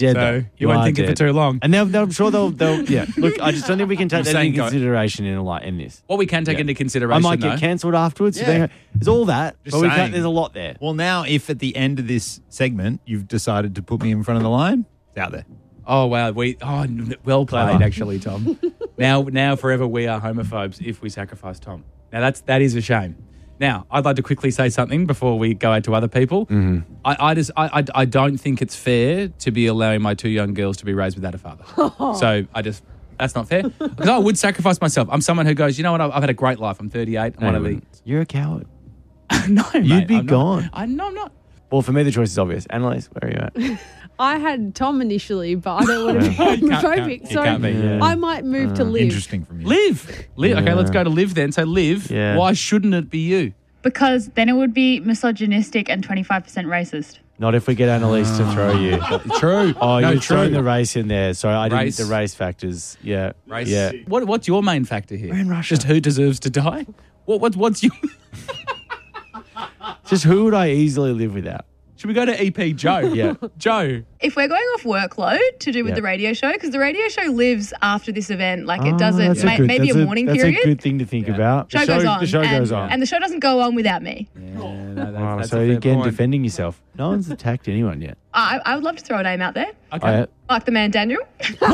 Dead, so though. you won't think it for too long. And I'm sure they'll yeah. Look, I just don't think we can take I'm that into saying go. consideration in this. What we can take into I consideration, might get cancelled afterwards. Yeah. So there's all that. Just but we saying. can't, there's a lot there. Well, now if at the end of this segment you've decided to put me in front of the line, it's out there. Oh, wow. Well played, actually, Tom. Now forever we are homophobes if we sacrifice Tom. Now, that is a shame. Now, I'd like to quickly say something before we go out to other people. Mm-hmm. I don't think it's fair to be allowing my 2 young girls to be raised without a father. So that's not fair. Because I would sacrifice myself. I'm someone who goes, you know what, I've had a great life. I'm 38. I'm one of the... You're a coward. No, You'd mate, be I'm gone. I'm not. Well, for me, the choice is obvious. Annalise, where are you at? I had Tom initially, but I don't want to be homophobic. You can't be, yeah. I might move to Liv. Interesting from you. Liv. Okay, let's go to Liv then. So, Liv, Yeah. why shouldn't it be you? Because then it would be misogynistic and 25% racist. Not if we get Annalise to throw you. True. Oh, No, you're true. throwing the race in there. Sorry, I Race. didn't. The race factors. Yeah. Race. Yeah. What's your main factor here? We're in Russia. Just who deserves to die? What's your... Just who would I easily live without? Should we go to EP Joe? Yeah. Joe. If we're going off workload to do with Yeah. the radio show, because the radio show lives after this event, like it Oh, doesn't, that's maybe that's a warning that's period. a good thing to think about. Show goes on. The show and, goes on. And the show doesn't go on without me. Wow, that's so a fair again, point. defending yourself. No one's attacked anyone yet. I would love to throw a name out there, Okay. like the man Daniel.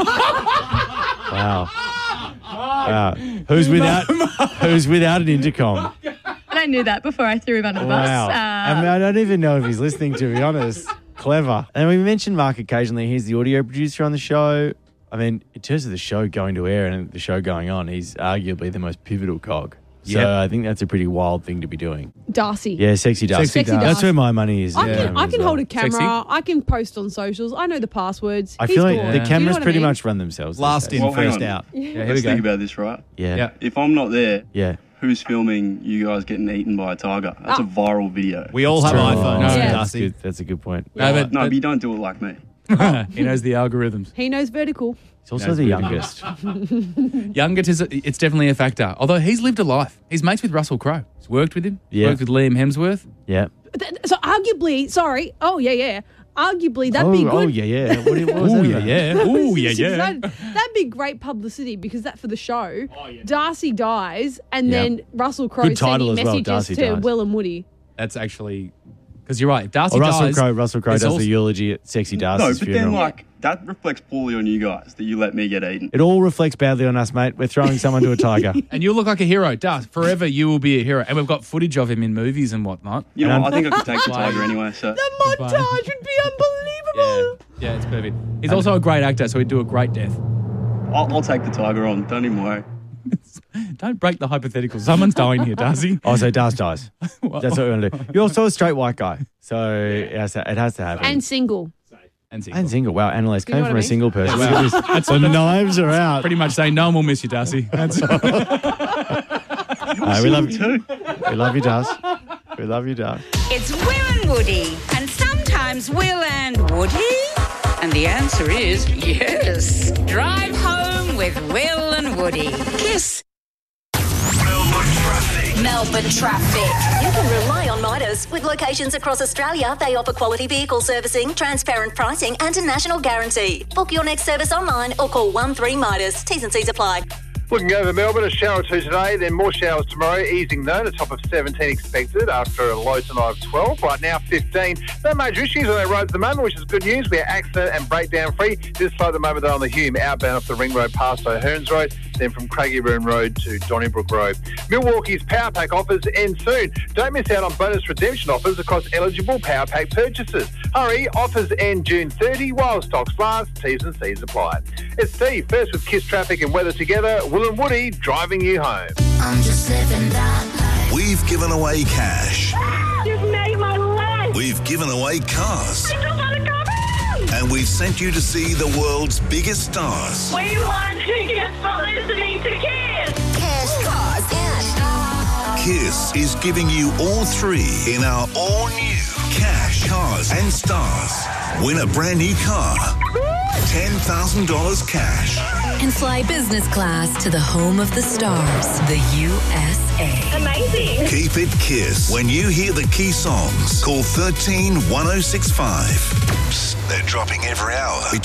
Wow. Wow. Who's without an intercom? And I knew that before I threw him under the bus. Wow. I mean, I don't even know if he's listening, to be honest. Clever. And we mentioned Mark occasionally. He's the audio producer on the show. I mean, in terms of the show going to air and the show going on, he's arguably the most pivotal cog. So Yep. I think that's a pretty wild thing to be doing. Darcy. Yeah, sexy Darcy. Sexy Darcy. That's where my money is. I can as well. hold a camera. Sexy. I can post on socials. I know the passwords. I He's feel like cool. the You know cameras what I pretty mean? much run themselves. Last these in, days. Well, hang first on. out. Yeah, here Let's we think go. about this, right? Yeah. Yeah. If I'm not there, Yeah. who's filming you guys getting eaten by a tiger? That's a viral video. We all have True. iPhones, No, Yeah. Darcy. That's a good point. No, No, but you don't do it like me. he knows the algorithms. He knows vertical. He's also That's the really youngest. It's definitely a factor. Although he's lived a life. He's mates with Russell Crowe. He's worked with him. Yeah. Worked with Liam Hemsworth. Yeah. So arguably, sorry. Oh, yeah. Arguably, that'd be good. Oh, yeah. What was Ooh, that yeah, about? yeah. Ooh, yeah, yeah. That'd be great publicity because that for the show, Darcy dies and Yeah. then Russell Crowe Good title sending as well, messages Darcy to dies. Will and Woody. That's actually... Because you're right. If Darcy Oh, dies... Russell Crowe it's does also- the eulogy at Sexy No, Darcy's but funeral. then that reflects poorly on you guys that you let me get eaten. It all reflects badly on us, mate. We're throwing someone to a tiger. And you'll look like a hero. Darcy, forever you will be a hero. And we've got footage of him in movies and whatnot. You know what? I think I could take the tiger anyway. So The montage would be unbelievable. Yeah, it's perfect. He's also a great actor, so he'd do a great death. I'll take the tiger on. Don't even worry. Don't break the hypothetical. Someone's dying here, Darcy. Oh, so Darcy dies. That's what we're going to do. You're also a straight white guy. So it has to happen. And single. And single. And single. Wow, Annalise You know came what from I a mean? single person. Wow. Look at this. The knives are out. Pretty much saying no one will miss you, Darcy. That's We love you too. We love you, Darcy. We love you, Darcy. It's Will and Woody, and sometimes Will and Woody. And the answer is yes. Drive home with Will and Woody. Kiss. Melbourne Traffic. You can rely on Midas. With locations across Australia, they offer quality vehicle servicing, transparent pricing and a national guarantee. Book your next service online or call 13 Midas. T's and C's apply. Looking over Melbourne, a shower or two today, then more showers tomorrow, easing though, a top of 17 expected after a low tonight of 12. Right now, 15. No major issues on our roads at the moment, which is good news. We are accident and breakdown free. Just slow at the moment though on the Hume, outbound off the Ring Road past O'Hearns Road, then from Craigieburn Road to Donnybrook Road. Milwaukee's Power Pack offers end soon. Don't miss out on bonus redemption offers across eligible Power Pack purchases. Hurry, offers end June 30 while stocks last. T's and C's apply. It's Steve, first with Kiss Traffic and weather together. Will and Woody driving you home. I'm just living that life. We've given away cash. You've made my life. We've given away cars. I just want to come in. And we've sent you to see the world's biggest stars. We want tickets for listening to Kiss. Cash, cars, and Kiss is giving you all three in our all-new Cash, Cars and Stars. Win a brand new car. $10,000 cash. And fly business class to the home of the stars, the USA. Amazing. Keep it Kiss. When you hear the key songs, call 13 1065. Psst, they're dropping every hour.